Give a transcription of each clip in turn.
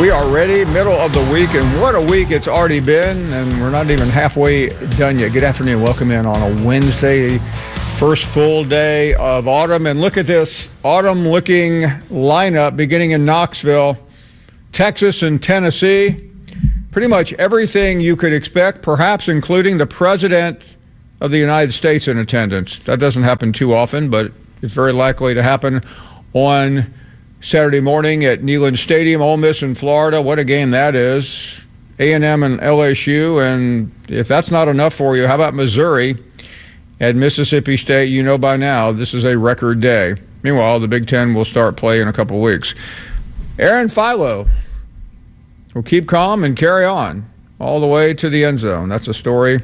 We are ready, middle of the week, and what a week it's already been, and we're not even halfway done yet. Good afternoon. Welcome in on a Wednesday, first full day of autumn, and look at this autumn-looking lineup beginning in Knoxville, Texas and Tennessee. Pretty much everything you could expect, perhaps including the President of the United States in attendance. That doesn't happen too often, but it's very likely to happen on Saturday morning at Neyland Stadium. Ole Miss in Florida. What a game that is. A&M and LSU. And if that's not enough for you, how about Missouri at Mississippi State? You know by now this is a record day. Meanwhile, the Big Ten will start play in a couple of weeks. Aaron Philo will keep calm and carry on all the way to the end zone. That's a story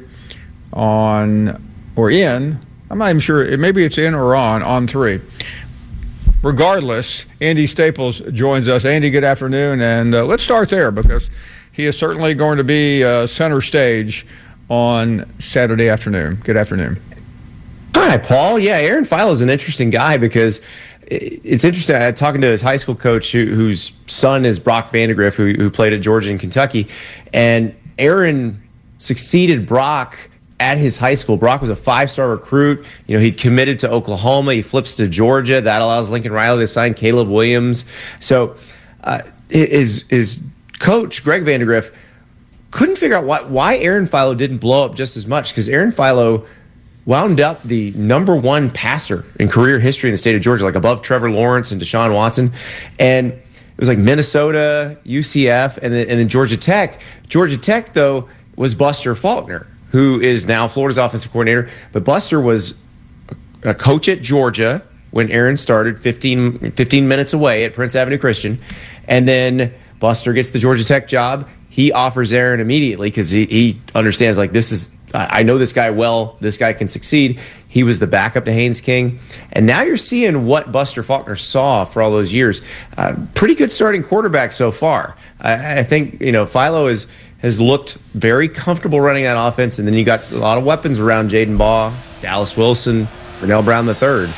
on, or in, I'm not even sure, maybe it's in or on 3. Regardless, Andy Staples joins us. Andy, good afternoon, and let's start there because he is certainly going to be center stage on Saturday afternoon. Good afternoon. Hi, Paul. Yeah, Aaron Philo is an interesting guy because it's interesting. I'm talking to his high school coach whose son is Brock Vandegrift, who played at Georgia and Kentucky, and Aaron succeeded Brock at his high school. Brock was a 5-star recruit. You know, he committed to Oklahoma. He flips to Georgia. That allows Lincoln Riley to sign Caleb Williams. So his coach, Greg Vandegrift, couldn't figure out why Aaron Philo didn't blow up just as much, because Aaron Philo wound up the #1 passer in career history in the state of Georgia, like above Trevor Lawrence and Deshaun Watson. And it was like Minnesota, UCF, and then Georgia Tech. Georgia Tech, though, was Buster Faulkner, who is now Florida's offensive coordinator. But Buster was a coach at Georgia when Aaron started, 15 minutes away at Prince Avenue Christian. And then Buster gets the Georgia Tech job. He offers Aaron immediately because he understands, like, I know this guy well. This guy can succeed. He was the backup to Haynes King. And now you're seeing what Buster Faulkner saw for all those years. Pretty good starting quarterback so far. I think, Philo has looked very comfortable running that offense, and then you got a lot of weapons around Jaden Baugh, Dallas Wilson, Rennell Brown III.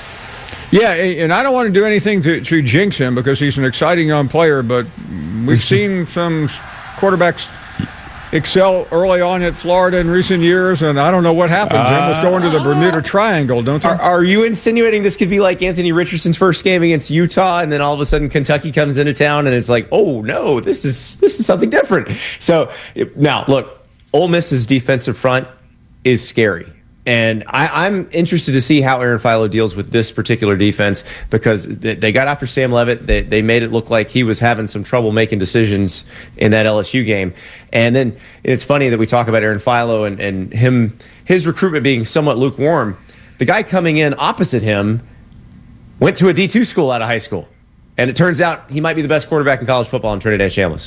Yeah, and I don't want to do anything to jinx him because he's an exciting young player, but we've seen some quarterbacks excel early on at Florida in recent years, and I don't know what happens. They almost go into the Bermuda Triangle, don't they? Are you insinuating this could be like Anthony Richardson's first game against Utah, and then all of a sudden Kentucky comes into town, and it's like, oh no, this is something different? So now, look, Ole Miss's defensive front is scary. And I'm interested to see how Aaron Philo deals with this particular defense, because they got after Sam Levitt. They made it look like he was having some trouble making decisions in that LSU game. And then it's funny that we talk about Aaron Philo and his recruitment being somewhat lukewarm. The guy coming in opposite him went to a D2 school out of high school. And it turns out he might be the best quarterback in college football in Trinidad Chambliss.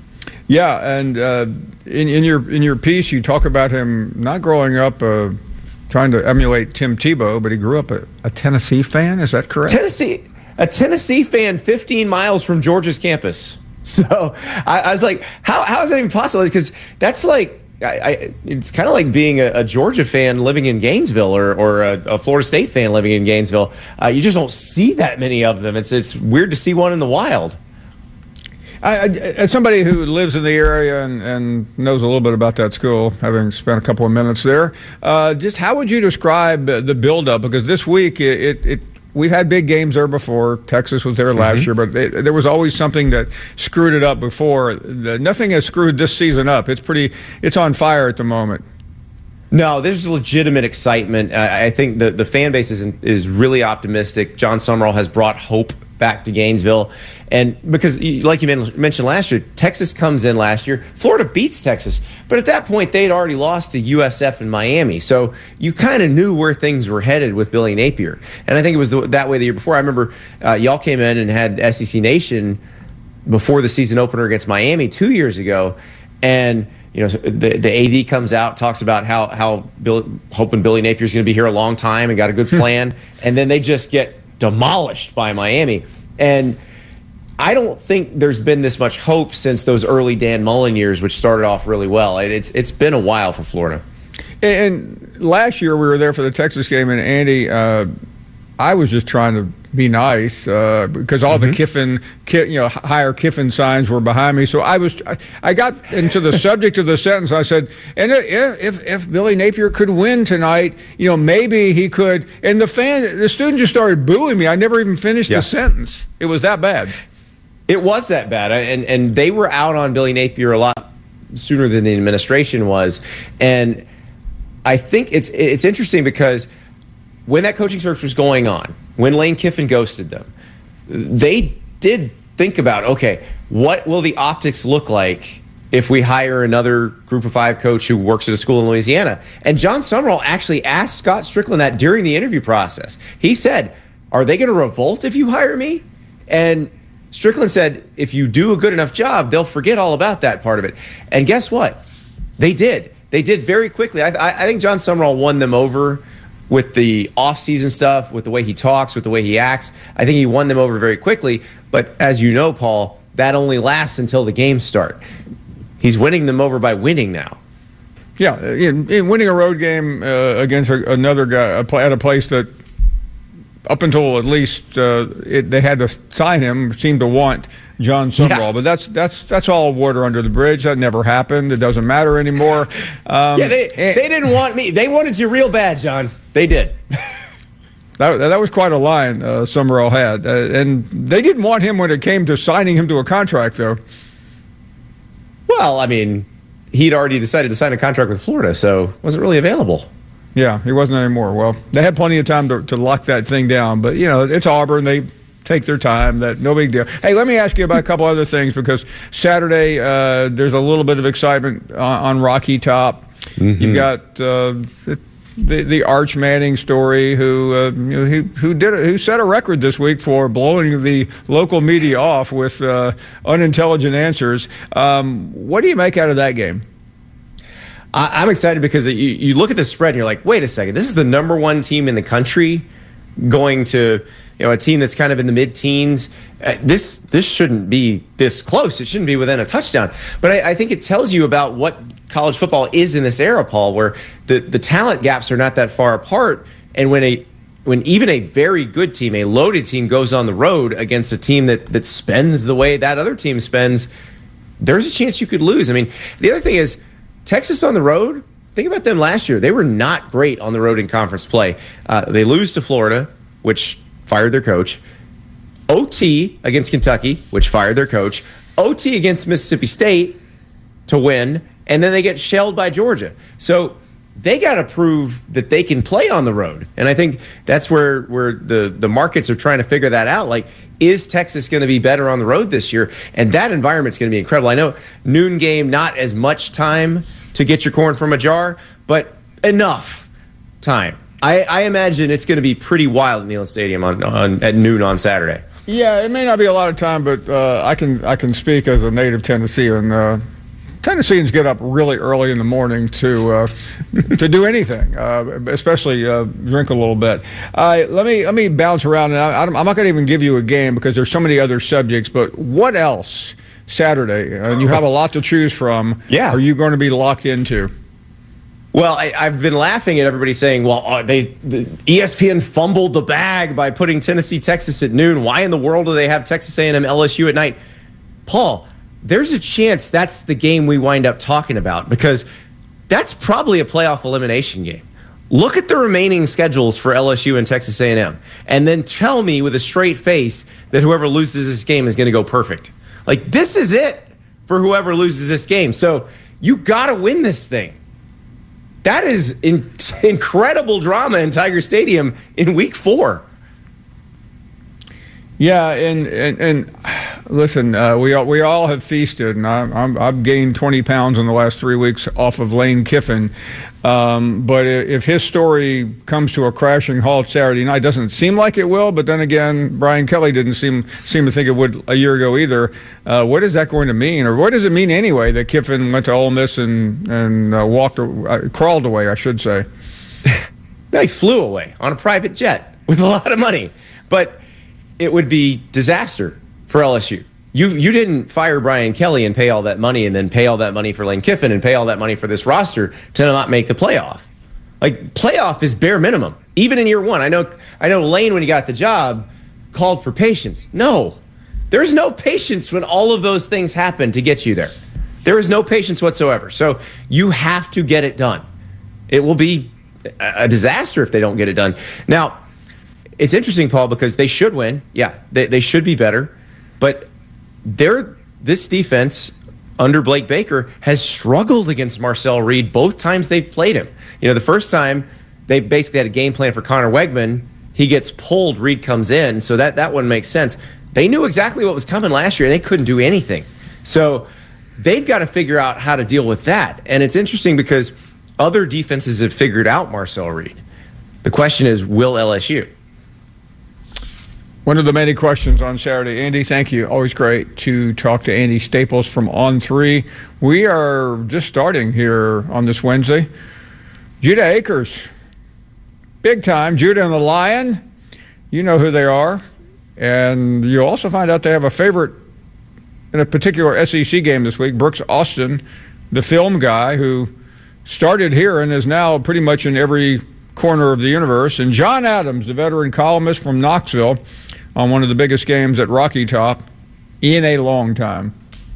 Yeah, and in your piece, you talk about him not growing up trying to emulate Tim Tebow, but he grew up a Tennessee fan. Is that correct? A Tennessee fan 15 miles from Georgia's campus. So I was like, how is that even possible? Because that's like, it's kind of like being a Georgia fan living in Gainesville or a Florida State fan living in Gainesville. You just don't see that many of them. It's weird to see one in the wild. As somebody who lives in the area and knows a little bit about that school, having spent a couple of minutes there, just how would you describe the buildup? Because this week, we've had big games there before. Texas was there last year, but there was always something that screwed it up before. Nothing has screwed this season up. It's on fire at the moment. No, there's legitimate excitement. I think the fan base is really optimistic. John Summerall has brought hope back to Gainesville. And because, like you mentioned last year, Texas comes in last year. Florida beats Texas. But at that point, they'd already lost to USF and Miami. So you kind of knew where things were headed with Billy Napier. And I think it was that way the year before. I remember y'all came in and had SEC Nation before the season opener against Miami 2 years ago. And the AD comes out, talks about how hoping Billy Napier's going to be here a long time and got a good plan. And then they just get demolished by Miami. And I don't think there's been this much hope since those early Dan Mullen years, which started off really well. It's been a while for Florida. And last year we were there for the Texas game, and Andy, I was just trying to be nice because all the hire Kiffin signs were behind me. So I got into the subject of the sentence. I said, and if Billy Napier could win tonight, maybe he could. And the student just started booing me. I never even finished the sentence. It was that bad. It was that bad, and they were out on Billy Napier a lot sooner than the administration was. And I think it's interesting because when that coaching search was going on, when Lane Kiffin ghosted them, they did think about, okay, what will the optics look like if we hire another Group of 5 coach who works at a school in Louisiana? And John Summerall actually asked Scott Strickland that during the interview process. He said, are they going to revolt if you hire me? And Strickland said, if you do a good enough job, they'll forget all about that part of it. And guess what? They did. They did very quickly. I think John Summerall won them over with the off-season stuff, with the way he talks, with the way he acts. I think he won them over very quickly. But as you know, Paul, that only lasts until the games start. He's winning them over by winning now. Yeah, in winning a road game against another guy at a place that up until at least they had to sign him, seemed to want John Summerall. But that's all water under the bridge. That never happened. It doesn't matter anymore. They didn't want me. They wanted you real bad, John. They did. That was quite a line Summerall had. And they didn't want him when it came to signing him to a contract, though. Well, I mean, he'd already decided to sign a contract with Florida, so wasn't really available. Yeah, he wasn't anymore. Well, they had plenty of time to lock that thing down. But, it's Auburn. They take their time. No big deal. Hey, let me ask you about a couple other things because Saturday there's a little bit of excitement on Rocky Top. Mm-hmm. You've got the Arch Manning story who set a record this week for blowing the local media off with unintelligent answers. What do you make out of that game? I'm excited because you look at the spread and you're like, wait a second, this is the number one team in the country going to a team that's kind of in the mid-teens. This shouldn't be this close. It shouldn't be within a touchdown. But I think it tells you about what college football is in this era, Paul, where the talent gaps are not that far apart. And when even a very good team, a loaded team, goes on the road against a team that spends the way that other team spends, there's a chance you could lose. I mean, the other thing is, Texas on the road, think about them last year. They were not great on the road in conference play. They lose to Florida, which fired their coach. OT against Kentucky, which fired their coach. OT against Mississippi State to win, and then they get shelled by Georgia. So they got to prove that they can play on the road. And I think that's where the markets are trying to figure that out. Like, is Texas going to be better on the road this year? And that environment's going to be incredible. I know noon game, not as much time to get your corn from a jar, but enough time. I imagine it's going to be pretty wild at Neyland Stadium at noon on Saturday. Yeah, it may not be a lot of time, but I can speak as a native Tennessean. Tennesseans get up really early in the morning to do anything, especially drink a little bit. Let me bounce around. And I'm not going to even give you a game because there's so many other subjects. But what else Saturday? And you have a lot to choose from. Yeah. Are you going to be locked into? Well, I've been laughing at everybody saying, well, the ESPN fumbled the bag by putting Tennessee, Texas at noon. Why in the world do they have Texas A&M, LSU at night? Paul, there's a chance that's the game we wind up talking about because that's probably a playoff elimination game. Look at the remaining schedules for LSU and Texas A&M, and then tell me with a straight face that whoever loses this game is going to go perfect. Like, this is it for whoever loses this game. So you got to win this thing. That is incredible drama in Tiger Stadium in Week 4. Yeah, and listen, we all have feasted, and I've gained 20 pounds in the last 3 weeks off of Lane Kiffin. But if his story comes to a crashing halt Saturday night, doesn't seem like it will. But then again, Brian Kelly didn't seem to think it would a year ago either. What is that going to mean, or what does it mean anyway that Kiffin went to Ole Miss and crawled away, I should say? No, he flew away on a private jet with a lot of money, but it would be disaster for LSU. You didn't fire Brian Kelly and pay all that money and then pay all that money for Lane Kiffin and pay all that money for this roster to not make the playoff. Like, playoff is bare minimum, even in year one. I know Lane, when he got the job, called for patience. No, there's no patience when all of those things happen to get you there. There is no patience whatsoever. So you have to get it done. It will be a disaster if they don't get it done. Now, it's interesting, Paul, because they should win. Yeah, they should be better. But this defense under Blake Baker has struggled against Marcel Reed both times they've played him. The first time they basically had a game plan for Connor Wegman. He gets pulled, Reed comes in. So that one makes sense. They knew exactly what was coming last year, and they couldn't do anything. So they've got to figure out how to deal with that. And it's interesting because other defenses have figured out Marcel Reed. The question is, will LSU? One of the many questions on Saturday. Andy, thank you. Always great to talk to Andy Staples from On3. We are just starting here on this Wednesday. Judah Akers, big time. Judah and the Lion, you know who they are. And you'll also find out they have a favorite in a particular SEC game this week, Brooks Austin, the film guy who started here and is now pretty much in every corner of the universe. And John Adams, the veteran columnist from Knoxville, on one of the biggest games at Rocky Top in a long time.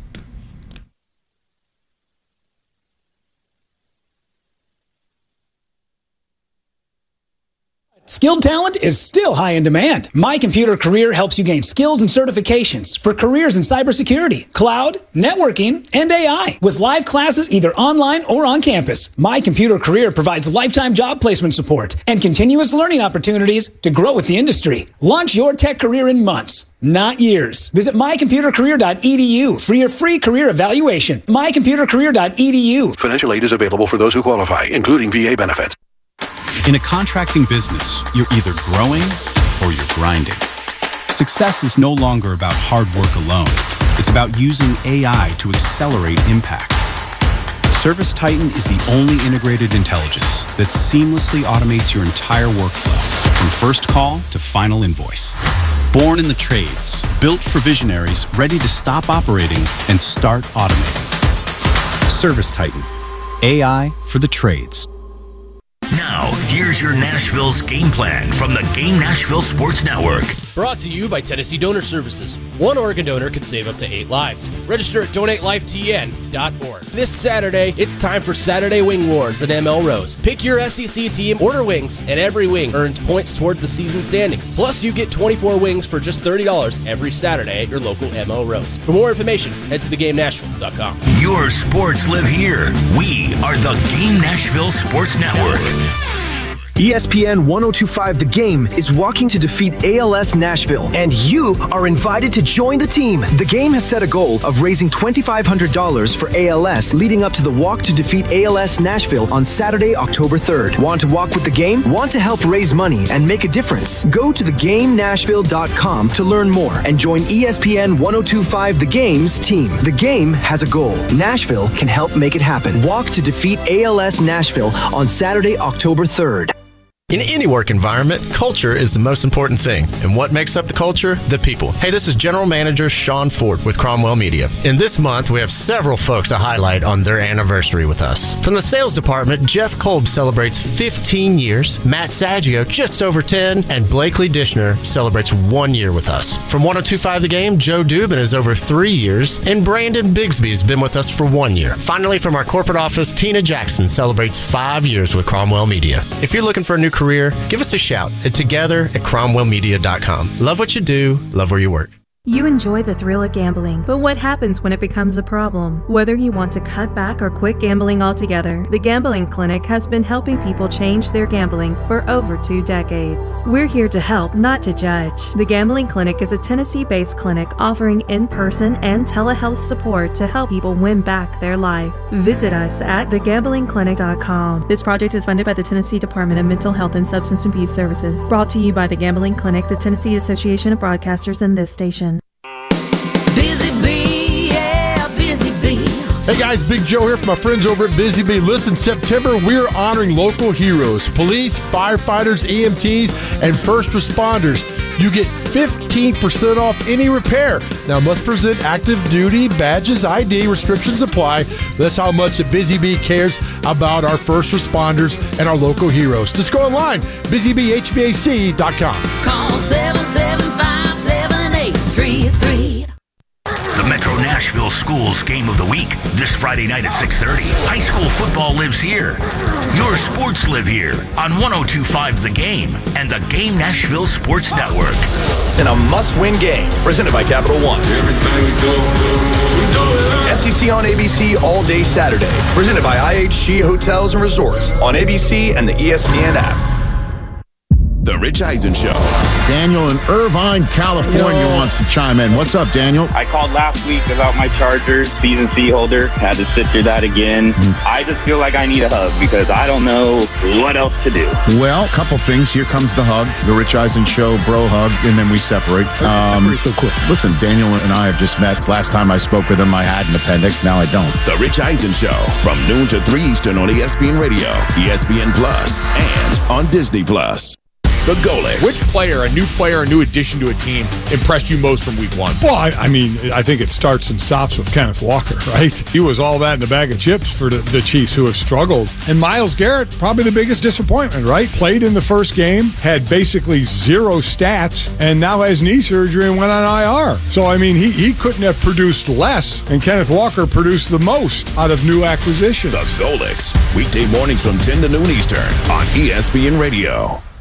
Skilled talent is still high in demand. My Computer Career helps you gain skills and certifications for careers in cybersecurity, cloud, networking, and AI with live classes either online or on campus. My Computer Career provides lifetime job placement support and continuous learning opportunities to grow with the industry. Launch your tech career in months, not years. Visit mycomputercareer.edu for your free career evaluation. mycomputercareer.edu. Financial aid is available for those who qualify, including VA benefits. In a contracting business, you're either growing or you're grinding. Success is no longer about hard work alone. It's about using AI to accelerate impact. ServiceTitan is the only integrated intelligence that seamlessly automates your entire workflow, from first call to final invoice. Born in the trades, built for visionaries ready to stop operating and start automating. ServiceTitan, AI for the trades. Now, here's your Nashville's game plan from the Game Nashville Sports Network. Brought to you by Tennessee Donor Services. One organ donor can save up to 8 lives. Register at donatelifetn.org. This Saturday, it's time for Saturday Wing Wars at ML Rose. Pick your SEC team, order wings, and every wing earns points toward the season standings. Plus, you get 24 wings for just $30 every Saturday at your local ML Rose. For more information, head to theGameNashville.com. Your sports live here. We are the Game Nashville Sports Network. ESPN 1025 The Game is walking to defeat ALS Nashville, and you are invited to join the team. The Game has set a goal of raising $2,500 for ALS leading up to the Walk to Defeat ALS Nashville on Saturday, October 3rd. Want to walk with the Game? Want to help raise money and make a difference? Go to thegamenashville.com to learn more and join ESPN 1025 The Game's team. The Game has a goal. Nashville can help make it happen. Walk to Defeat ALS Nashville on Saturday, October 3rd. In any work environment, culture is the most important thing. And what makes up the culture? The people. Hey, this is General Manager Sean Ford with Cromwell Media. In this month, we have several folks to highlight on their anniversary with us. From the sales department, Jeff Kolb celebrates 15 years, Matt Saggio just over 10, and Blakely Dishner celebrates 1 year with us. From 1025 The Game, Joe Dubin is over 3 years, and Brandon Bigsby has been with us for 1 year. Finally, from our corporate office, Tina Jackson celebrates 5 years with Cromwell Media. If you're looking for a new career, give us a shout at together@cromwellmedia.com. Love what you do, love where you work. You enjoy the thrill of gambling, but what happens when it becomes a problem? Whether you want to cut back or quit gambling altogether, the Gambling Clinic has been helping people change their gambling for over 2 decades. We're here to help, not to judge. The Gambling Clinic is a Tennessee-based clinic offering in-person and telehealth support to help people win back their life. Visit us at thegamblingclinic.com. This project is funded by the Tennessee Department of Mental Health and Substance Abuse Services. Brought to you by the Gambling Clinic, the Tennessee Association of Broadcasters, and this station. Hey guys, Big Joe here from my friends over at Busy Bee. Listen, September, we're honoring local heroes, police, firefighters, EMTs, and first responders. You get 15% off any repair. Now, must present active duty badges, ID, restrictions apply. That's how much Busy Bee cares about our first responders and our local heroes. Just go online, busybhvac.com. Call 775 The Metro Nashville Schools Game of the Week, this Friday night at 6:30. High school football lives here. Your sports live here on 102.5 The Game and the Game Nashville Sports Network. In a must-win game, presented by Capital One. SEC on ABC all day Saturday, presented by IHG Hotels and Resorts on ABC and the ESPN app. The Rich Eisen Show. Daniel in Irvine, California wants to chime in. What's up, Daniel? I called last week about my Chargers season C holder. Had to sit through that again. I just feel like I need a hug because I don't know what else to do. Well, a couple things. Here comes the hug, the Rich Eisen Show bro hug, and then we separate. So quick. Listen, Daniel and I have just met. Last time I spoke with him, I had an appendix. Now I don't. The Rich Eisen Show from noon to 3 Eastern on ESPN Radio, ESPN Plus, and on Disney Plus. The Golics. Which player, a new addition to a team, impressed you most from week one? Well, I mean, I think it starts and stops with Kenneth Walker, right? He was all that in a bag of chips for the Chiefs, who have struggled. And Myles Garrett, probably the biggest disappointment, right? Played in the first game, had basically zero stats, and now has knee surgery and went on IR. So, I mean, he couldn't have produced less, and Kenneth Walker produced the most out of new acquisitions. The Golics, weekday mornings from 10 to noon Eastern on ESPN Radio.